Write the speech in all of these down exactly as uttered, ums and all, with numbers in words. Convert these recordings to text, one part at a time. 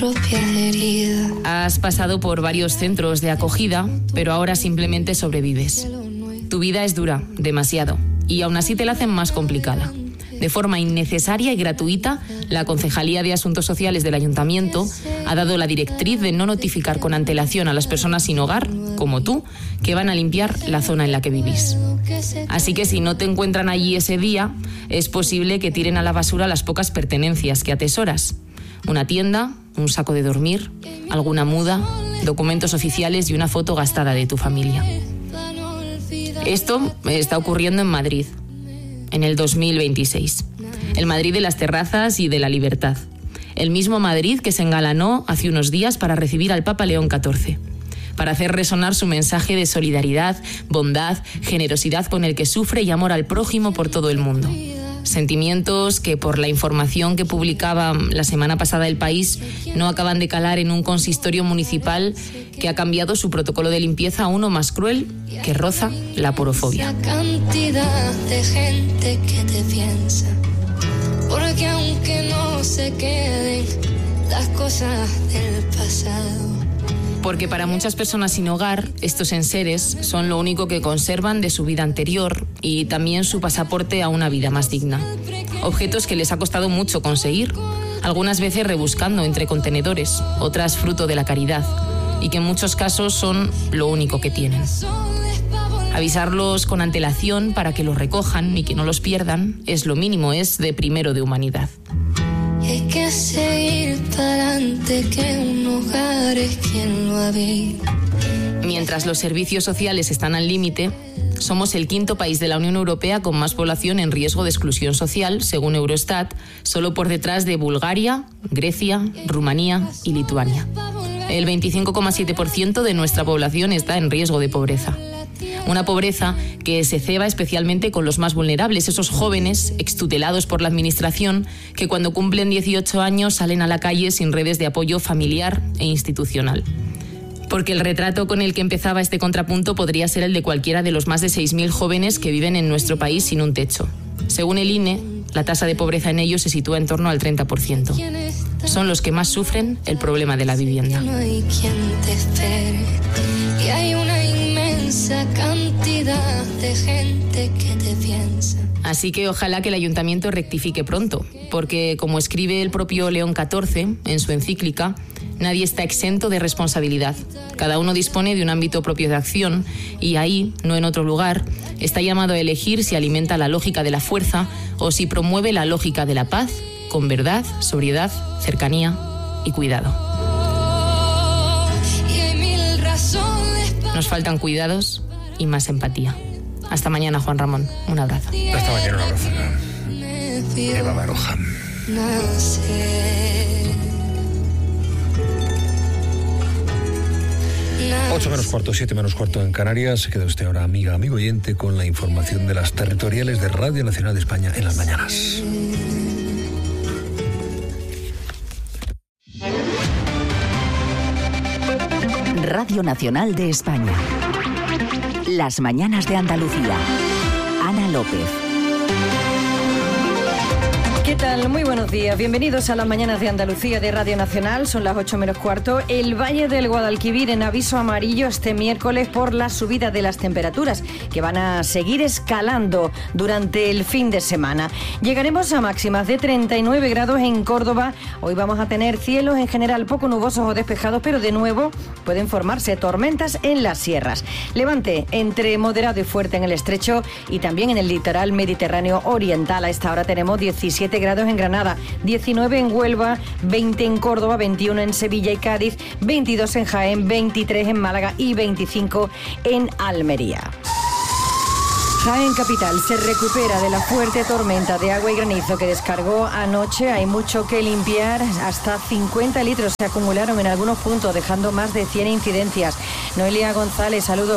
Has pasado por varios centros de acogida, pero ahora simplemente sobrevives. Tu vida es dura, demasiado, y aún así te la hacen más complicada. De forma innecesaria y gratuita, la Concejalía de Asuntos Sociales del Ayuntamiento ha dado la directriz de no notificar con antelación a las personas sin hogar, como tú, que van a limpiar la zona en la que vivís. Así que si no te encuentran allí ese día, es posible que tiren a la basura las pocas pertenencias que atesoras. Una tienda, un saco de dormir, alguna muda, documentos oficiales y una foto gastada de tu familia. Esto está ocurriendo en Madrid, en el dos mil veintiséis. El Madrid de las terrazas y de la libertad. El mismo Madrid que se engalanó hace unos días para recibir al Papa León catorce. Para hacer resonar su mensaje de solidaridad, bondad, generosidad con el que sufre y amor al prójimo por todo el mundo. Sentimientos que, por la información que publicaba la semana pasada El País, no acaban de calar en un consistorio municipal que ha cambiado su protocolo de limpieza a uno más cruel, que roza la porofobia. Cantidad de gente que te piensa, porque aunque no se queden las cosas del pasado. Porque para muchas personas sin hogar, estos enseres son lo único que conservan de su vida anterior y también su pasaporte a una vida más digna. Objetos que les ha costado mucho conseguir, algunas veces rebuscando entre contenedores, otras fruto de la caridad, y que en muchos casos son lo único que tienen. Avisarlos con antelación para que los recojan y que no los pierdan es lo mínimo, es de primero de humanidad. Y hay que seguir para adelante, que un hogar es quien lo habita. Mientras los servicios sociales están al límite, somos el quinto país de la Unión Europea con más población en riesgo de exclusión social, según Eurostat, solo por detrás de Bulgaria, Grecia, Rumanía y Lituania. El veinticinco coma siete por ciento de nuestra población está en riesgo de pobreza. Una pobreza que se ceba especialmente con los más vulnerables, esos jóvenes extutelados por la administración que cuando cumplen dieciocho años salen a la calle sin redes de apoyo familiar e institucional. Porque el retrato con el que empezaba este contrapunto podría ser el de cualquiera de los más de seis mil jóvenes que viven en nuestro país sin un techo. Según el I N E, la tasa de pobreza en ellos se sitúa en torno al treinta por ciento. Son los que más sufren el problema de la vivienda. No hay quien te espere, y hay una inmensa cantidad de gente que te piensa. Así que ojalá que el ayuntamiento rectifique pronto, porque como escribe el propio León catorce en su encíclica, nadie está exento de responsabilidad. Cada uno dispone de un ámbito propio de acción y ahí, no en otro lugar, está llamado a elegir si alimenta la lógica de la fuerza o si promueve la lógica de la paz, con verdad, sobriedad, cercanía y cuidado. Nos faltan cuidados y más empatía. Hasta mañana, Juan Ramón. Un abrazo. Hasta mañana, un abrazo. Eva Baroja. Ocho menos cuarto, siete menos cuarto en Canarias. Se queda usted ahora, amiga, amigo oyente, con la información de las territoriales de Radio Nacional de España en las mañanas. Radio Nacional de España. Las mañanas de Andalucía. Ana López. ¿Qué tal? Muy buenos días. Bienvenidos a las mañanas de Andalucía de Radio Nacional. Son las ocho menos cuarto. El Valle del Guadalquivir en aviso amarillo este miércoles por la subida de las temperaturas, que van a seguir escalando durante el fin de semana. Llegaremos a máximas de treinta y nueve grados en Córdoba. Hoy vamos a tener cielos en general poco nubosos o despejados, pero de nuevo pueden formarse tormentas en las sierras. Levante entre moderado y fuerte en el estrecho y también en el litoral mediterráneo oriental. A esta hora tenemos diecisiete grados en Granada, diecinueve en Huelva, veinte en Córdoba, veintiuno en Sevilla y Cádiz, veintidós en Jaén, veintitrés en Málaga y veinticinco en Almería. Jaén capital se recupera de la fuerte tormenta de agua y granizo que descargó anoche. Hay mucho que limpiar, hasta cincuenta litros se acumularon en algunos puntos, dejando más de cien incidencias. Noelia González, saludos.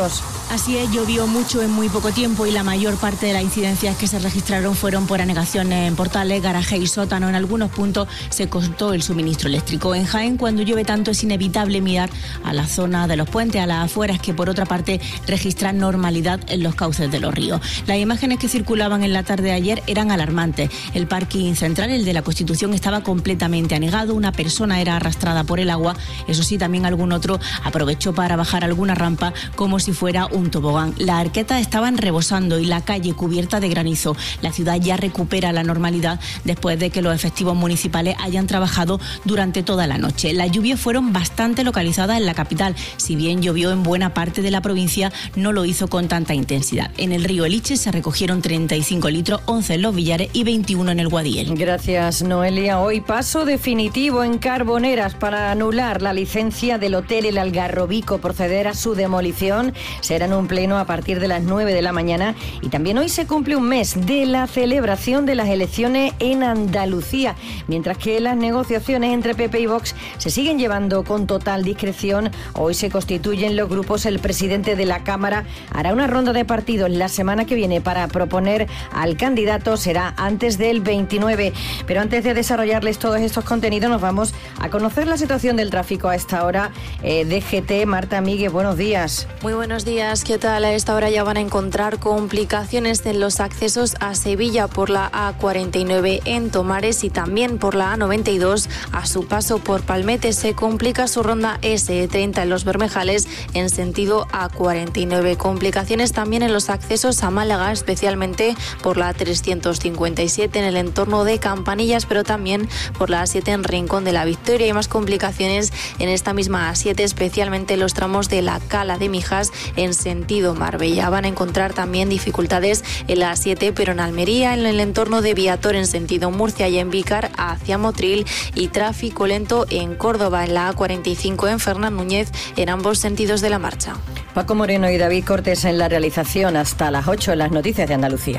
Así es, llovió mucho en muy poco tiempo y la mayor parte de las incidencias que se registraron fueron por anegaciones en portales, garajes y sótanos. En algunos puntos se cortó el suministro eléctrico. En Jaén, cuando llueve tanto, es inevitable mirar a la zona de los puentes, a las afueras, que por otra parte registran normalidad en los cauces de los ríos. Las imágenes que circulaban en la tarde de ayer eran alarmantes. El parking central, el de la Constitución, estaba completamente anegado. Una persona era arrastrada por el agua. Eso sí, también algún otro aprovechó para bajar alguna rampa como si fuera un tobogán. Las arquetas estaban rebosando y la calle cubierta de granizo. La ciudad ya recupera la normalidad después de que los efectivos municipales hayan trabajado durante toda la noche. Las lluvias fueron bastante localizadas en la capital. Si bien llovió en buena parte de la provincia, no lo hizo con tanta intensidad. En el río Eliche se recogieron treinta y cinco litros, once en Los Villares y veintiuno en el Guadiel. Gracias, Noelia. Hoy paso definitivo en Carboneras para anular la licencia del Hotel El Algarrobico, proceder a su demolición. Será en un pleno a partir de las nueve de la mañana y también hoy se cumple un mes de la celebración de las elecciones en Andalucía, mientras que las negociaciones entre P P y Vox se siguen llevando con total discreción. Hoy se constituyen los grupos, el presidente de la Cámara hará una ronda de partidos la semana que viene para proponer al candidato, será antes del veintinueve. Pero antes de desarrollarles todos estos contenidos nos vamos a conocer la situación del tráfico a esta hora. eh, D G T, Marta Miguel, buenos días. Muy buenos días, ¿qué tal? A esta hora ya van a encontrar complicaciones en los accesos a Sevilla por la A cuarenta y nueve en Tomares y también por la A noventa y dos a su paso por Palmete. Se complica su ronda ese treinta en Los Bermejales en sentido A cuarenta y nueve. Complicaciones también en los accesos a Málaga, especialmente por la A trescientos cincuenta y siete en el entorno de Campanillas, pero también por la A siete en Rincón de la Victoria. Hay más complicaciones en esta misma A siete, especialmente en los tramos de la Cala de Mijas en sentido Marbella. Van a encontrar también dificultades en la A siete, pero en Almería, en el entorno de Viator en sentido Murcia y en Vícar hacia Motril, y tráfico lento en Córdoba en la A cuarenta y cinco en Fernán Núñez en ambos sentidos de la marcha. Paco Moreno y David Cortés en la realización. Hasta las ocho en las noticias de Andalucía.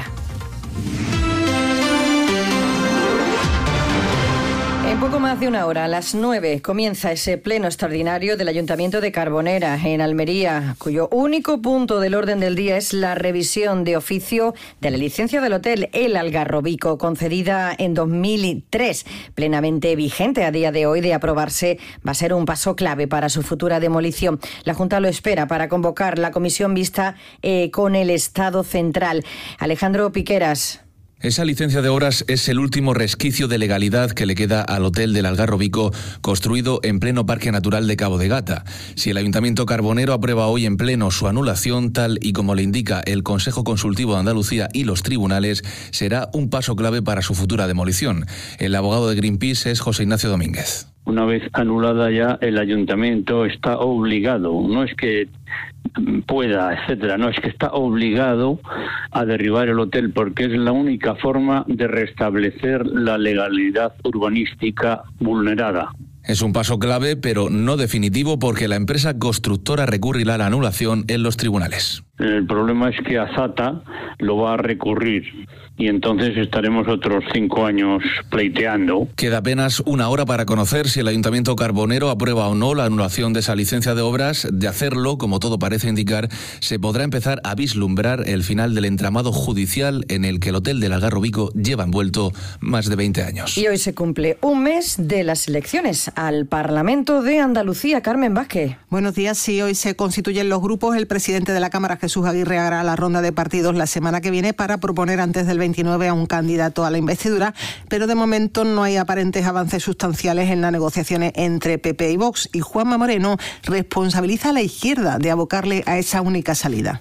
En poco más de una hora, a las nueve, comienza ese pleno extraordinario del Ayuntamiento de Carboneras, en Almería, cuyo único punto del orden del día es la revisión de oficio de la licencia del Hotel El Algarrobico, concedida en dos mil tres, plenamente vigente a día de hoy. De aprobarse, va a ser un paso clave para su futura demolición. La Junta lo espera para convocar la comisión mixta eh, con el Estado central. Alejandro Piqueras. Esa licencia de obras es el último resquicio de legalidad que le queda al Hotel del Algarrobico, construido en pleno Parque Natural de Cabo de Gata. Si el Ayuntamiento Carbonero aprueba hoy en pleno su anulación, tal y como le indica el Consejo Consultivo de Andalucía y los tribunales, será un paso clave para su futura demolición. El abogado de Greenpeace es José Ignacio Domínguez. Una vez anulada ya, el ayuntamiento está obligado, no es que pueda, etcétera, no, es que está obligado a derribar el hotel porque es la única forma de restablecer la legalidad urbanística vulnerada. Es un paso clave, pero no definitivo, porque la empresa constructora recurrirá a la anulación en los tribunales. El problema es que Azata lo va a recurrir y entonces estaremos otros cinco años pleiteando. Queda apenas una hora para conocer si el Ayuntamiento Carbonero aprueba o no la anulación de esa licencia de obras. De hacerlo, como todo parece indicar, se podrá empezar a vislumbrar el final del entramado judicial en el que el Hotel del Algarrobico lleva envuelto más de veinte años. Y hoy se cumple un mes de las elecciones al Parlamento de Andalucía. Carmen Vázquez. Buenos días. Sí, hoy se constituyen los grupos. El presidente de la Cámara, Jesús Aguirre, hará la ronda de partidos la semana que viene para proponer antes del veintinueve a un candidato a la investidura, pero de momento no hay aparentes avances sustanciales en las negociaciones entre P P y Vox, y Juanma Moreno responsabiliza a la izquierda de abocarle a esa única salida.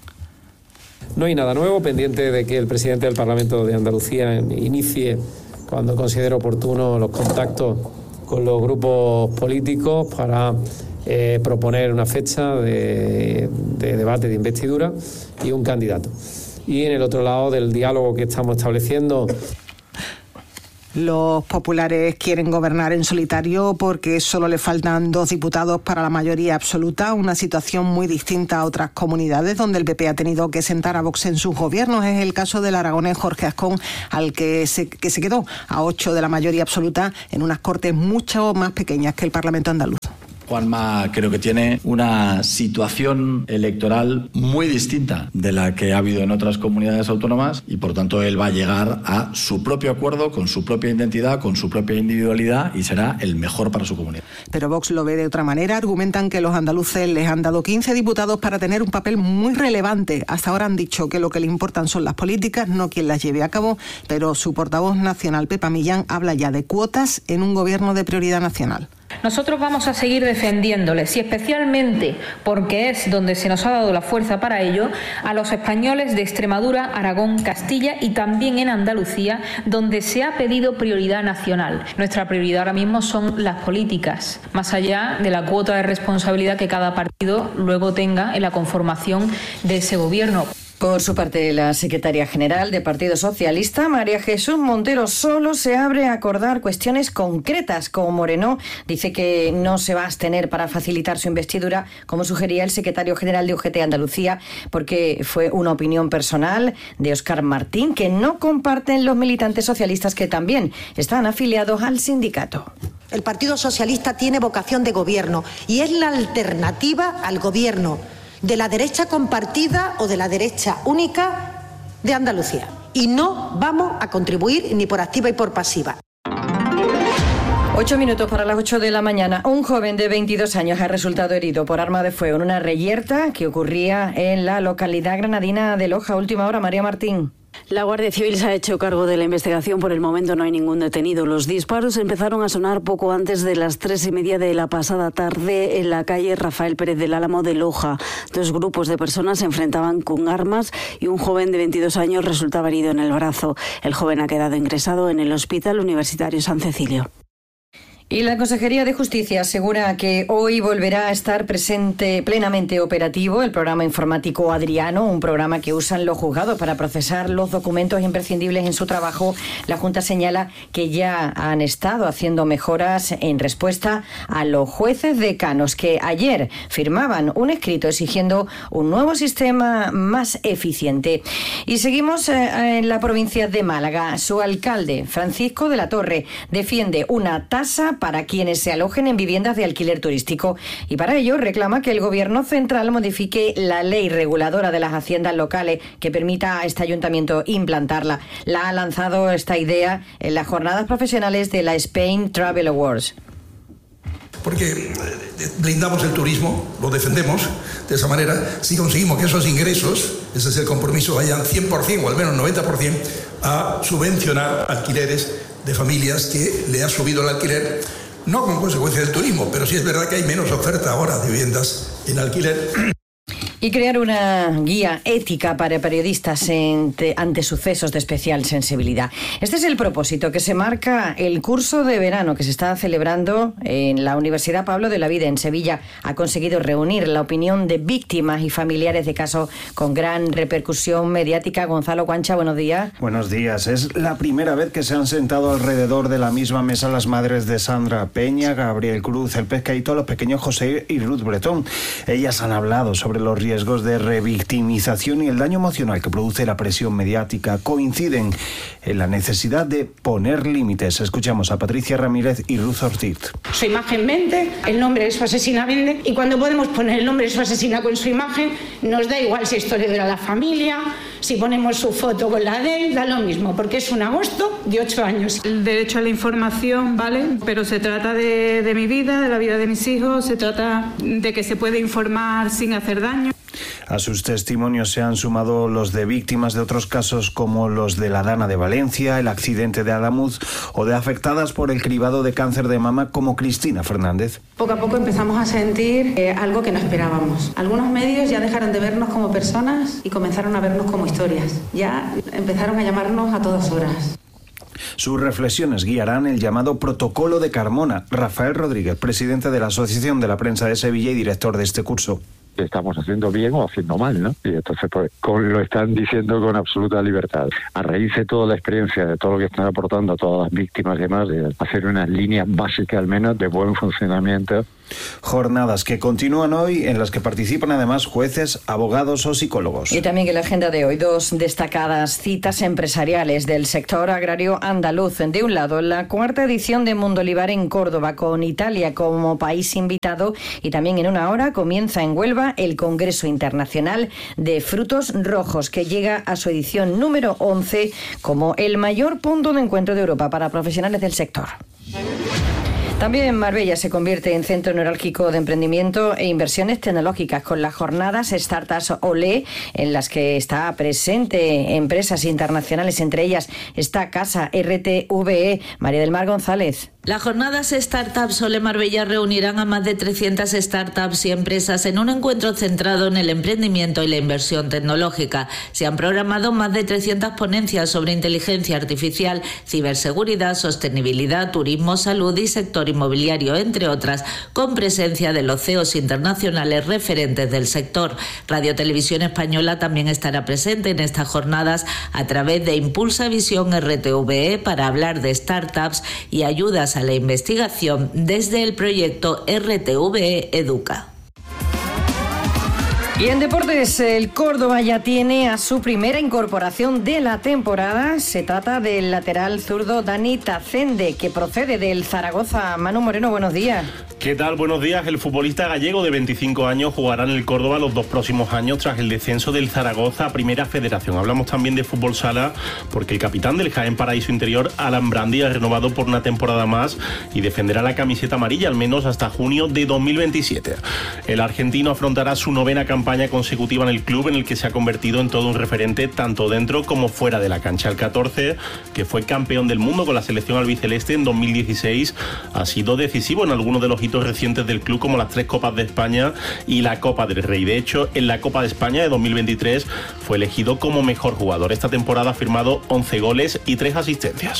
No hay nada nuevo, pendiente de que el presidente del Parlamento de Andalucía inicie, cuando considere oportuno, los contactos con los grupos políticos para eh, proponer una fecha de, de debate de investidura y un candidato. Y en el otro lado del diálogo que estamos estableciendo, los populares quieren gobernar en solitario porque solo le faltan dos diputados para la mayoría absoluta, una situación muy distinta a otras comunidades donde el P P ha tenido que sentar a Vox en sus gobiernos. Es el caso del aragonés Jorge Ascón, al que se, que se quedó a ocho de la mayoría absoluta en unas cortes mucho más pequeñas que el Parlamento andaluz. Juanma creo que tiene una situación electoral muy distinta de la que ha habido en otras comunidades autónomas y por tanto él va a llegar a su propio acuerdo, con su propia identidad, con su propia individualidad y será el mejor para su comunidad. Pero Vox lo ve de otra manera. Argumentan que los andaluces les han dado quince diputados para tener un papel muy relevante. Hasta ahora han dicho que lo que le importan son las políticas, no quien las lleve a cabo, pero su portavoz nacional, Pepa Millán, habla ya de cuotas en un gobierno de prioridad nacional. Nosotros vamos a seguir defendiéndoles y especialmente porque es donde se nos ha dado la fuerza para ello a los españoles de Extremadura, Aragón, Castilla y también en Andalucía, donde se ha pedido prioridad nacional. Nuestra prioridad ahora mismo son las políticas, más allá de la cuota de responsabilidad que cada partido luego tenga en la conformación de ese gobierno. Por su parte, la secretaria general del Partido Socialista, María Jesús Montero, solo se abre a acordar cuestiones concretas. Como Moreno dice que no se va a abstener para facilitar su investidura, como sugería el secretario general de U G T Andalucía, porque fue una opinión personal de Óscar Martín, que no comparten los militantes socialistas que también están afiliados al sindicato. El Partido Socialista tiene vocación de gobierno y es la alternativa al gobierno de la derecha compartida o de la derecha única de Andalucía. Y no vamos a contribuir ni por activa y por pasiva. Ocho minutos para las ocho de la mañana. Un joven de veintidós años ha resultado herido por arma de fuego en una reyerta que ocurría en la localidad granadina de Loja. Última hora, María Martín. La Guardia Civil se ha hecho cargo de la investigación. Por el momento no hay ningún detenido. Los disparos empezaron a sonar poco antes de las tres y media de la pasada tarde en la calle Rafael Pérez del Álamo de Loja. Dos grupos de personas se enfrentaban con armas y un joven de veintidós años resultaba herido en el brazo. El joven ha quedado ingresado en el Hospital Universitario San Cecilio. Y la Consejería de Justicia asegura que hoy volverá a estar presente plenamente operativo el programa informático Adriano, un programa que usan los juzgados para procesar los documentos imprescindibles en su trabajo. La Junta señala que ya han estado haciendo mejoras en respuesta a los jueces decanos que ayer firmaban un escrito exigiendo un nuevo sistema más eficiente. Y seguimos en la provincia de Málaga. Su alcalde, Francisco de la Torre, defiende una tasa para quienes se alojen en viviendas de alquiler turístico y para ello reclama que el Gobierno central modifique la ley reguladora de las haciendas locales que permita a este ayuntamiento implantarla. La ha lanzado esta idea en las jornadas profesionales de la Spain Travel Awards. Porque blindamos el turismo, lo defendemos de esa manera. Si conseguimos que esos ingresos, ese es el compromiso, vayan cien por ciento o al menos noventa por ciento a subvencionar alquileres de familias que le ha subido el alquiler, no con consecuencia del turismo, pero sí es verdad que hay menos oferta ahora de viviendas en alquiler. Y crear una guía ética para periodistas ante, ante sucesos de especial sensibilidad. Este es el propósito que se marca el curso de verano que se está celebrando en la Universidad Pablo de la Vida en Sevilla. Ha conseguido reunir la opinión de víctimas y familiares de casos con gran repercusión mediática. Gonzalo Guancha, buenos días. Buenos días. Es la primera vez que se han sentado alrededor de la misma mesa las madres de Sandra Peña, Gabriel Cruz, el pescadito, los pequeños José y Ruth Bretón. Ellas han hablado sobre los riesgos de revictimización y el daño emocional que produce la presión mediática. Coinciden en la necesidad de poner límites. Escuchamos a Patricia Ramírez y Ruth Ortiz. Su imagen vende, el nombre de su asesina vende, y cuando podemos poner el nombre de su asesina con su imagen, nos da igual si es historiadora de la familia, si ponemos su foto con la de él, da lo mismo, porque es un agosto de ocho años. El derecho a la información, ¿vale? Pero se trata de, de mi vida, de la vida de mis hijos, se trata de que se puede informar sin hacer daño. A sus testimonios se han sumado los de víctimas de otros casos como los de la Dana de Valencia, el accidente de Alamuz o de afectadas por el cribado de cáncer de mama como Cristina Fernández. Poco a poco empezamos a sentir eh, algo que no esperábamos. Algunos medios ya dejaron de vernos como personas y comenzaron a vernos como historias. Ya empezaron a llamarnos a todas horas. Sus reflexiones guiarán el llamado Protocolo de Carmona. Rafael Rodríguez, presidente de la Asociación de la Prensa de Sevilla y director de este curso. si estamos haciendo bien o haciendo mal, ¿no? Y entonces pues con, lo están diciendo con absoluta libertad. A raíz de toda la experiencia, de todo lo que están aportando a todas las víctimas y demás, de hacer unas líneas básicas al menos de buen funcionamiento. Jornadas que continúan hoy, en las que participan además jueces, abogados o psicólogos. Y también en la agenda de hoy, dos destacadas citas empresariales del sector agrario andaluz. De un lado, la cuarta edición de Mundo Olivar en Córdoba, con Italia como país invitado, y también en una hora comienza en Huelva el Congreso Internacional de Frutos Rojos, que llega a su edición número once como el mayor punto de encuentro de Europa para profesionales del sector. También Marbella se convierte en centro neurálgico de emprendimiento e inversiones tecnológicas, con las jornadas Startups Olé, en las que está presente empresas internacionales, entre ellas esta casa R T V E. María del Mar González. Las jornadas Startups Olé Marbella reunirán a más de trescientas startups y empresas en un encuentro centrado en el emprendimiento y la inversión tecnológica. Se han programado más de trescientas ponencias sobre inteligencia artificial, ciberseguridad, sostenibilidad, turismo, salud y sector inmobiliario, entre otras, con presencia de los C E Os internacionales referentes del sector. Radio Televisión Española también estará presente en estas jornadas a través de Impulsa Visión R T V E para hablar de startups y ayudas a la investigación desde el proyecto R T V E Educa. Y en deportes, el Córdoba ya tiene a su primera incorporación de la temporada. Se trata del lateral zurdo Dani Tacende, que procede del Zaragoza. Manu Moreno, buenos días. ¿Qué tal? Buenos días. El futbolista gallego de veinticinco años jugará en el Córdoba los dos próximos años tras el descenso del Zaragoza a Primera Federación. Hablamos también de fútbol sala porque el capitán del Jaén Paraíso Interior, Alan Brandi, ha renovado por una temporada más y defenderá la camiseta amarilla al menos hasta junio de dos mil veintisiete. El argentino afrontará su novena campaña consecutiva en el club, en el que se ha convertido en todo un referente tanto dentro como fuera de la cancha. El catorce, que fue campeón del mundo con la selección albiceleste en dos mil dieciséis, ha sido decisivo en algunos de los hitos recientes del club, como las tres Copas de España y la Copa del Rey. De hecho, en la Copa de España de dos mil veintitrés fue elegido como mejor jugador. Esta temporada ha firmado once goles y tres asistencias.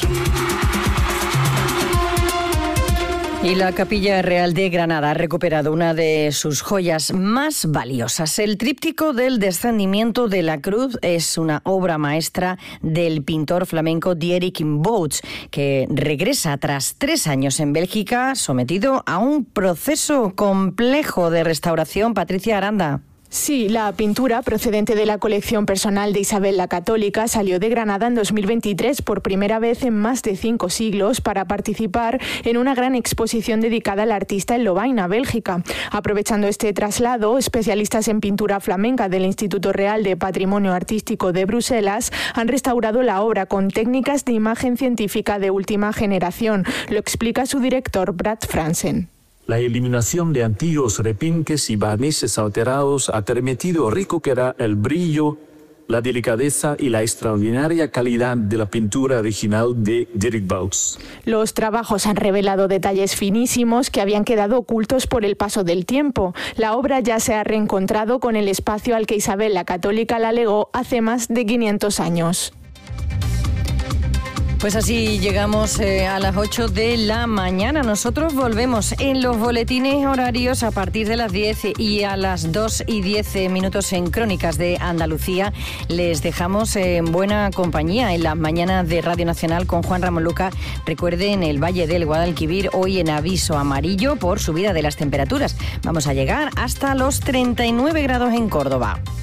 Y la Capilla Real de Granada ha recuperado una de sus joyas más valiosas. El tríptico del descendimiento de la cruz es una obra maestra del pintor flamenco Dierik Bouts, que regresa tras tres años en Bélgica, sometido a un proceso complejo de restauración. Patricia Aranda. Sí, la pintura, procedente de la colección personal de Isabel la Católica, salió de Granada en dos mil veintitrés por primera vez en más de cinco siglos para participar en una gran exposición dedicada al artista en Lovaina, Bélgica. Aprovechando este traslado, especialistas en pintura flamenca del Instituto Real de Patrimonio Artístico de Bruselas han restaurado la obra con técnicas de imagen científica de última generación. Lo explica su director, Brad Fransen. La eliminación de antiguos repinques y barnices alterados ha permitido recuperar el brillo, la delicadeza y la extraordinaria calidad de la pintura original de Dierik Bouts. Los trabajos han revelado detalles finísimos que habían quedado ocultos por el paso del tiempo. La obra ya se ha reencontrado con el espacio al que Isabel la Católica la legó hace más de quinientos años. Pues así llegamos eh, a las ocho de la mañana. Nosotros volvemos en los boletines horarios a partir de las diez y a las dos y diez minutos en Crónicas de Andalucía. Les dejamos en buena compañía en las mañanas de Radio Nacional con Juan Ramón Luca. Recuerden, el Valle del Guadalquivir hoy en aviso amarillo por subida de las temperaturas. Vamos a llegar hasta los treinta y nueve grados en Córdoba.